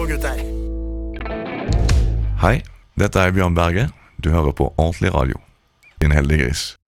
små gutter. Hei, dette er Bjørn Berge. Du hører på Ordentlig Radio. Din heldige gris.